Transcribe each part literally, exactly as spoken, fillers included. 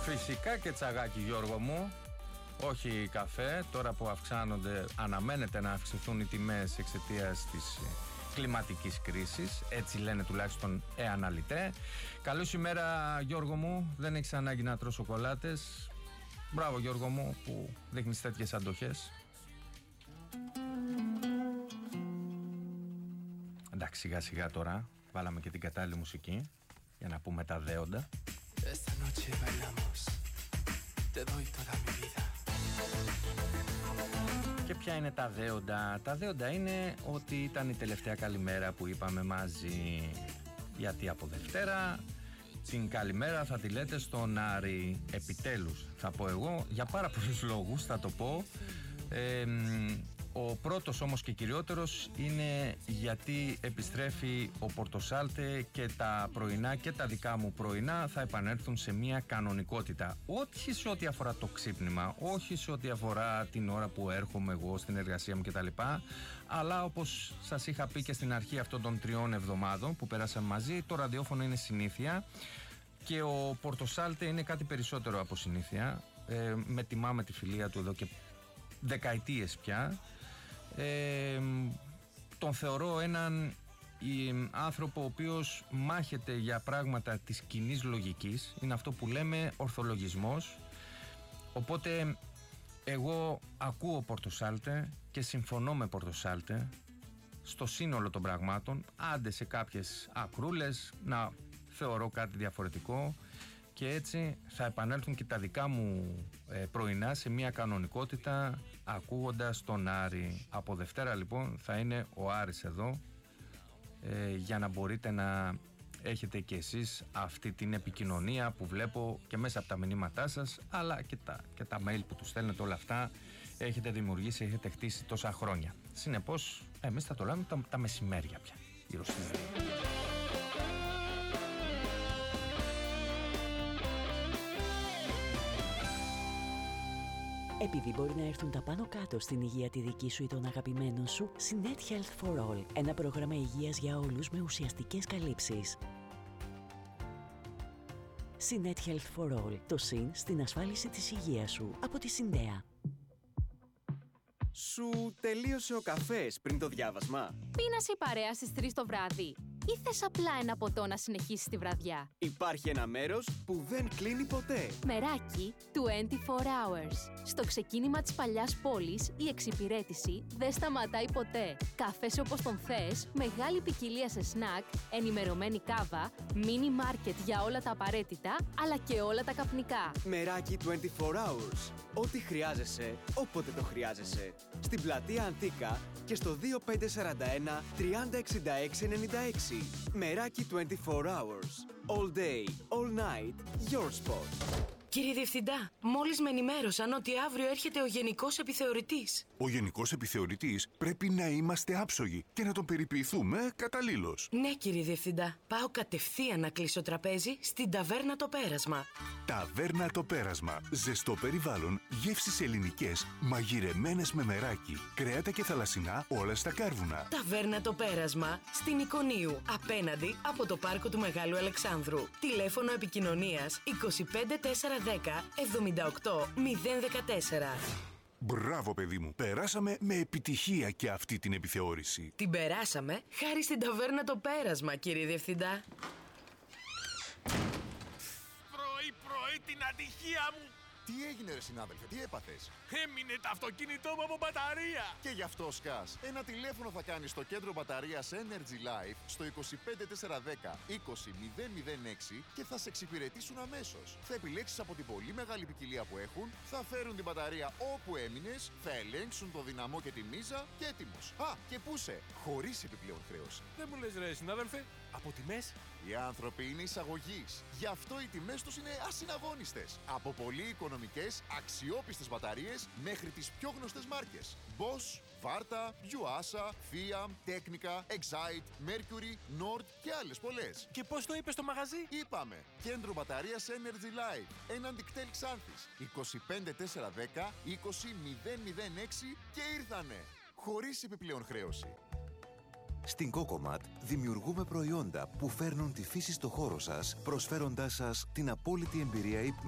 Φυσικά και τσαγάκι, Γιώργο μου. Όχι καφέ, τώρα που αυξάνονται, αναμένεται να αυξηθούν οι τιμές εξαιτίας της κλιματικής κρίσης. Έτσι λένε τουλάχιστον οι αναλυτές. Καλώς ημέρα, Γιώργο μου. Δεν έχεις ανάγκη να τρως σοκολάτες. Μπράβο, Γιώργο μου, που δείχνεις τέτοιες αντοχές. Εντάξει, σιγά σιγά τώρα. Βάλαμε και την κατάλληλη μουσική για να πούμε τα δέοντα. Esta noche bailamos. Te doy toda mi vida. Και ποια είναι τα δέοντα? Τα δέοντα είναι ότι ήταν η τελευταία καλημέρα που είπαμε μαζί, γιατί από Δευτέρα την καλημέρα θα τη λέτε στον Άρη. Επιτέλους θα πω εγώ, για πάρα πολλούς λόγους θα το πω. ε, Ο πρώτος όμως και κυριότερος είναι γιατί επιστρέφει ο Πορτοσάλτε και τα πρωινά και τα δικά μου πρωινά θα επανέλθουν σε μια κανονικότητα. Όχι σε ό,τι αφορά το ξύπνημα, όχι σε ό,τι αφορά την ώρα που έρχομαι εγώ στην εργασία μου κτλ. Αλλά όπως σας είχα πει και στην αρχή αυτών των τριών εβδομάδων που πέρασαμε μαζί, το ραδιόφωνο είναι συνήθεια και ο Πορτοσάλτε είναι κάτι περισσότερο από συνήθεια. ε, Με τιμά τη φιλία του εδώ και δεκαετίες πια. Ε, τον θεωρώ έναν ε, άνθρωπο ο οποίος μάχεται για πράγματα της κοινής λογικής. Είναι αυτό που λέμε ορθολογισμός. Οπότε εγώ ακούω Πορτοσάλτε και συμφωνώ με Πορτοσάλτε στο σύνολο των πραγμάτων. Άντε σε κάποιες ακρούλες να θεωρώ κάτι διαφορετικό. Και έτσι θα επανέλθουν και τα δικά μου ε, πρωινά σε μια κανονικότητα, ακούγοντας τον Άρη. Από Δευτέρα λοιπόν θα είναι ο Άρης εδώ, ε, για να μπορείτε να έχετε και εσείς αυτή την επικοινωνία που βλέπω και μέσα από τα μηνύματά σας, αλλά και τα, και τα mail που τους στέλνετε, όλα αυτά έχετε δημιουργήσει, έχετε χτίσει τόσα χρόνια. Συνεπώς εμείς θα το λέμε τα, τα μεσημέρια πια, γύρω στην ώρα. Επειδή μπορεί να έρθουν τα πάνω κάτω στην υγεία τη δική σου ή των αγαπημένων σου, Sinet Health for All. Ένα πρόγραμμα υγείας για όλους με ουσιαστικές καλύψεις. Sinet Health for All. Το συν στην ασφάλιση της υγείας σου. Από τη Συνέα. Σου τελείωσε ο καφές πριν το διάβασμα? Πίνασε η παρέα στις τρεις το βράδυ. Ή θες απλά ένα ποτό να συνεχίσεις τη βραδιά? Υπάρχει ένα μέρος που δεν κλείνει ποτέ. Μεράκι είκοσι τέσσερις hours. Στο ξεκίνημα της παλιάς πόλης, η εξυπηρέτηση δεν σταματάει ποτέ. Καφές όπως τον θες, μεγάλη ποικιλία σε σνακ, ενημερωμένη κάβα, μίνι μάρκετ για όλα τα απαραίτητα, αλλά και όλα τα καπνικά. Μεράκι είκοσι τέσσερις hours. Ό,τι χρειάζεσαι, όποτε το χρειάζεσαι. Στην πλατεία Αντίκα και στο δύο πέντε τέσσερα ένα τριάντα εξήντα έξι ενενήντα έξι. Μεράκι είκοσι τέσσερις hours. All day, all night, your spot. Κύριε Διευθυντά, μόλις με ενημέρωσαν ότι αύριο έρχεται ο Γενικός Επιθεωρητής. Ο Γενικός Επιθεωρητής πρέπει να είμαστε άψογοι και να τον περιποιηθούμε καταλήλως. Ναι, κύριε Διευθυντά. Πάω κατευθείαν να κλείσω τραπέζι στην Ταβέρνα Το Πέρασμα. Ταβέρνα Το Πέρασμα. Ζεστό περιβάλλον, γεύσεις ελληνικές, μαγειρεμένες με μεράκι, κρέατα και θαλασσινά, όλα στα κάρβουνα. Ταβέρνα Το Πέρασμα, στην Εικονίου, απέναντι από το πάρκο του Μεγάλου Αλεξάνδρου. Τηλέφωνο επικοινωνίας είκοσι πέντε τέσσερα δέκα εβδομήντα οκτώ μηδέν δεκατέσσερα. Μπράβο, παιδί μου. Περάσαμε με επιτυχία και αυτή την επιθεώρηση. Την περάσαμε χάρη στην Ταβέρνα Το Πέρασμα, κύριε Διευθυντά. Πρωί-πρωί την ατυχία μου! Τι έγινε ρε συνάδελφε, τι έπαθες? Έμεινε το αυτοκίνητό μου από μπαταρία! Και γι' αυτό σκάς. Ένα τηλέφωνο θα κάνεις στο κέντρο μπαταρίας Energy Life στο είκοσι πέντε τέσσερα δέκα είκοσι μηδέν μηδέν έξι και θα σε εξυπηρετήσουν αμέσως. Θα επιλέξεις από την πολύ μεγάλη ποικιλία που έχουν, θα φέρουν την μπαταρία όπου έμεινες, θα ελέγξουν το δυναμό και τη μίζα και έτοιμος. Α, και πούσε, χωρίς επιπλέον χρέωση. Δεν μου λες ρε συνάδελφε, από τιμές? Οι άνθρωποι είναι εισαγωγής. Γι' αυτό οι τιμές τους είναι ασυναγώνιστες. Από πολύ οικονομικές, αξιόπιστες μπαταρίες μέχρι τις πιο γνωστές μάρκες. Bosch, Varta, Yuasa, Fiat, Technica, Excite, Mercury, Nord και άλλες πολλές. Και πώς το είπες στο μαγαζί? Είπαμε, κέντρο μπαταρίας Energy Life, έναντι κτέλ Ξάνθης, είκοσι πέντε τέσσερα δέκα είκοσι μηδέν μηδέν έξι και ήρθανε. Χωρίς επιπλέον χρέωση. Στην Cocomat δημιουργούμε προϊόντα που φέρνουν τη φύση στο χώρο σας, προσφέροντάς σας την απόλυτη εμπειρία ύπνου.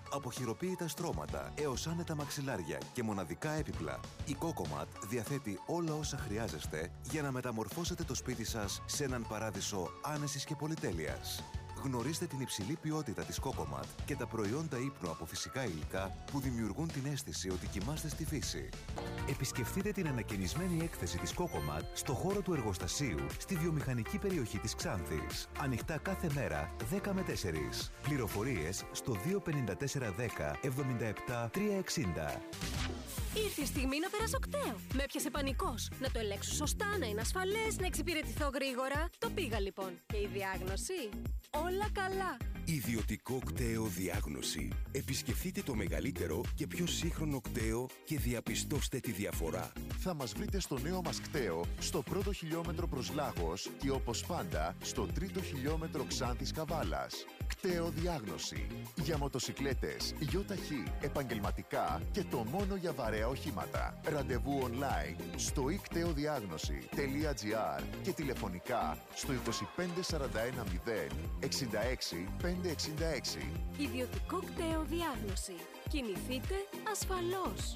Από χειροποίητα στρώματα έως άνετα μαξιλάρια και μοναδικά έπιπλα, η Cocomat διαθέτει όλα όσα χρειάζεστε για να μεταμορφώσετε το σπίτι σας σε έναν παράδεισο άνεσης και πολυτέλειας. Γνωρίστε την υψηλή ποιότητα της Cocomat και τα προϊόντα ύπνου από φυσικά υλικά που δημιουργούν την αίσθηση ότι κοιμάστε στη φύση. Επισκεφτείτε την ανακαινισμένη έκθεση της Cocomat στο χώρο του εργοστασίου στη βιομηχανική περιοχή της Ξάνθης. Ανοιχτά κάθε μέρα δέκα με τέσσερις. Πληροφορίες στο δύο πέντε τέσσερα δέκα εβδομήντα επτά τριακόσια εξήντα. Ήρθε η στιγμή να περάσω κταίο. Με έπιασε πανικός. Να το ελέγξω σωστά, να είναι ασφαλές, να εξυπηρετηθώ γρήγορα. Το πήγα λοιπόν. Και η διάγνωση? Όλα καλά. Ιδιωτικό κταίο διάγνωση. Επισκεφτείτε το μεγαλύτερο και πιο σύγχρονο κταίο και διαπιστώστε τη διαφορά. Θα μας βρείτε στο νέο μας κταίο, στο πρώτο χιλιόμετρο προς Λάγος και όπως πάντα στο τρίτο χιλιόμετρο Ξάνθης Καβάλας. Κταίο διάγνωση. Για μοτοσικλέτες, γιοταχή, επαγγελματικά και το μόνο για βαρέα οχήματα. Ραντεβού online στο i κταίο διάγνωση τελεία τζι άρ και τηλεφωνικά στο είκοσι πέντε σαράντα ένα μηδέν εξήντα έξι πεντακόσια εξήντα έξι. Ιδιωτικό κταίο διάγνωση. Κινηθείτε ασφαλώς.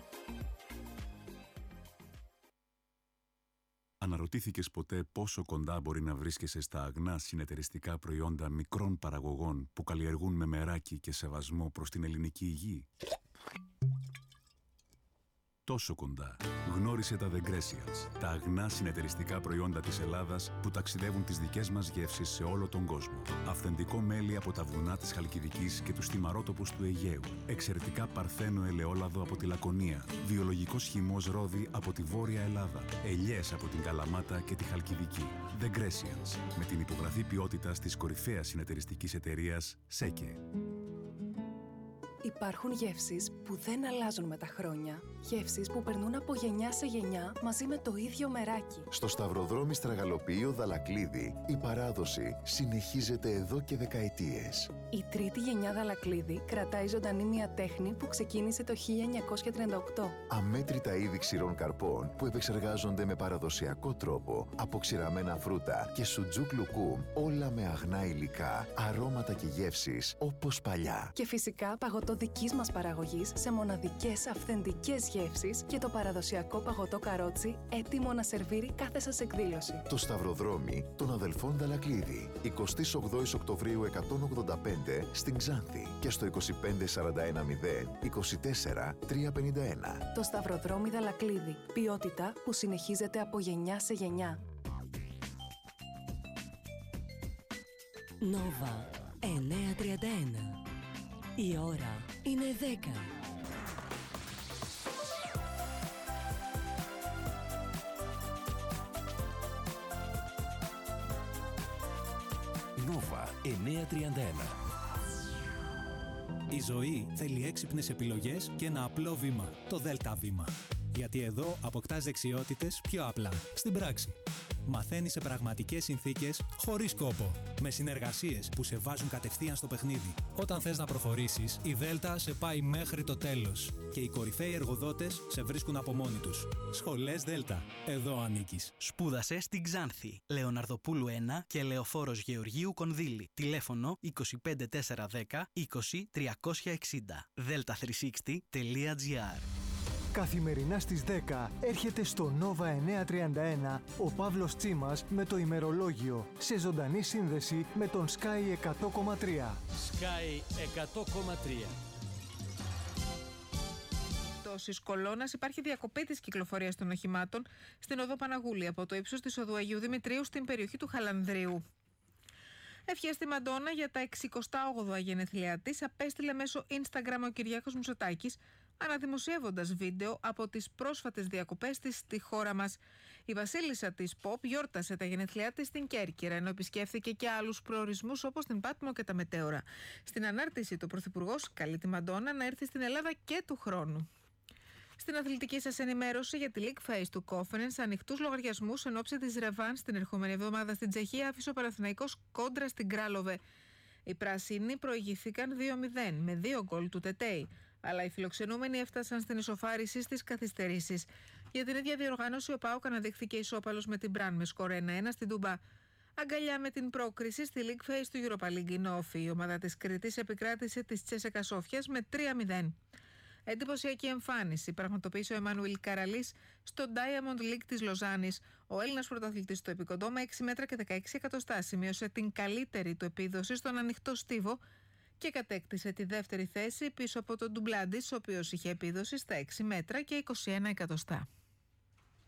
Αναρωτήθηκες ποτέ πόσο κοντά μπορεί να βρίσκεσαι στα αγνά συνεταιριστικά προϊόντα μικρών παραγωγών που καλλιεργούν με μεράκι και σεβασμό προς την ελληνική γη? Τόσο κοντά. Γνώρισε τα The Grecians, τα αγνά συνεταιριστικά προϊόντα της Ελλάδας που ταξιδεύουν τις δικές μας γεύσεις σε όλο τον κόσμο. Αυθεντικό μέλι από τα βουνά της Χαλκιδικής και τους θυμαρότοπους του Αιγαίου. Εξαιρετικά παρθένο ελαιόλαδο από τη Λακωνία. Βιολογικός χυμός ρόδι από τη Βόρεια Ελλάδα. Ελιές από την Καλαμάτα και τη Χαλκιδική. The Grecians, με την υπογραφή ποιότητας της κορυφαίας συνεταιριστικής εταιρείας ΣΕΚΕ. Υπάρχουν γεύσεις που δεν αλλάζουν με τα χρόνια. Γεύσεις που περνούν από γενιά σε γενιά μαζί με το ίδιο μεράκι. Στο Σταυροδρόμι Στραγαλοποιείο Δαλακλίδη, η παράδοση συνεχίζεται εδώ και δεκαετίες. Η τρίτη γενιά Δαλακλίδη κρατάει ζωντανή μια τέχνη που ξεκίνησε το χίλια εννιακόσια τριάντα οκτώ. Αμέτρητα είδη ξηρών καρπών που επεξεργάζονται με παραδοσιακό τρόπο από ξηραμένα φρούτα και σουτζούκ λουκούμ, όλα με αγνά υλικά, αρώματα και γεύσεις όπως παλιά. Και φυσικά παγωτό δικής μας παραγωγής σε μοναδικές αυθεντικές γεύσεις και το παραδοσιακό παγωτό καρότσι έτοιμο να σερβίρει κάθε σας εκδήλωση. Το Σταυροδρόμι των αδελφών Δαλακλίδη, εικοστή ογδόη Οκτωβρίου εκατόν ογδόντα πέντε στην Ξάνθη και στο είκοσι πέντε σαράντα ένα μηδέν είκοσι τέσσερα τριακόσια πενήντα ένα. Το Σταυροδρόμι Δαλακλίδη, ποιότητα που συνεχίζεται από γενιά σε γενιά. Νόβα εννιακόσια τριάντα ένα. Η ώρα είναι δέκα. Νόβα εννιακόσια τριάντα ένα. Η ζωή θέλει έξυπνες επιλογές και ένα απλό βήμα, το Δέλτα βήμα. Γιατί εδώ αποκτάς δεξιότητες πιο απλά, στην πράξη. Μαθαίνεις σε πραγματικές συνθήκες, χωρίς κόπο. Με συνεργασίες που σε βάζουν κατευθείαν στο παιχνίδι. Όταν θες να προχωρήσεις, η Δέλτα σε πάει μέχρι το τέλος. Και οι κορυφαίοι εργοδότες σε βρίσκουν από μόνοι τους. Σχολές Δέλτα. Εδώ ανήκεις. Σπούδασε στην Ξάνθη. Λεωναρδοπούλου ένα και Λεωφόρος Γεωργίου Κονδύλη. Τηλέφωνο είκοσι πέντε τέσσερα δέκα είκοσι τριακόσια εξήντα. δέλτα τριακόσια εξήντα τελεία τζι άρ. Καθημερινά στις δέκα έρχεται στο Νόβα εννιακόσια τριάντα ένα ο Παύλος Τσίμας με το ημερολόγιο σε ζωντανή σύνδεση με τον Sky εκατό κόμμα τρία. Sky εκατό κόμμα τρία. Της Κολώνας υπάρχει διακοπή της κυκλοφορίας των οχημάτων στην οδό Παναγούλη από το ύψος της οδού Αγίου Δημητρίου στην περιοχή του Χαλανδρίου. Ευχές στη Μαντόνα για τα εξηκοστά όγδοα γενέθλιά της απέστειλε μέσω Instagram ο Κυριάκος Μητσοτάκης, αναδημοσιεύοντας βίντεο από τις πρόσφατες διακοπές της στη χώρα μας. Η βασίλισσα της Pop γιόρτασε τα γενέθλιά της στην Κέρκυρα, ενώ επισκέφθηκε και άλλους προορισμούς όπως την Πάτμο και τα Μετέωρα. Στην ανάρτηση, το Πρωθυπουργός καλεί τη Μαντόνα να έρθει στην Ελλάδα και του χρόνου. Στην αθλητική σας ενημέρωση για τη League Phase του Conference, ανοιχτούς λογαριασμούς εν ώψη της Ρεβάν την ερχόμενη εβδομάδα στην Τσεχία άφησε ο Παναθηναϊκός κόντρα στην Κράλοβε. Οι πράσινοι προηγήθηκαν δύο μηδέν με δύο γκολ του Τετέι, αλλά οι φιλοξενούμενοι έφτασαν στην ισοφάριση στις καθυστερήσεις. Για την ίδια διοργάνωση, ο ΠΑΟΚ αναδείχθηκε ισόπαλος με την Μπραν με σκορ ένα ένα στην Τούμπα. Αγκαλιά με την πρόκριση στη League Phase του Europa League η Νόφη. Η ομάδα της Κρήτης επικράτησε της Τσέσεκα Σόφιας με τρία μηδέν. Εντυπωσιακή εμφάνιση πραγματοποίησε ο Εμμανουήλ Καραλής στο Diamond League της Λοζάνης. Ο Έλληνας πρωταθλητής στο επικοντό με έξι μέτρα και δεκαέξι εκατοστά σημείωσε την καλύτερη του επίδοση στον ανοιχτό στίβο και κατέκτησε τη δεύτερη θέση πίσω από τον Ντουμπλάντης, ο οποίος είχε επίδοση στα έξι μέτρα και είκοσι ένα εκατοστά.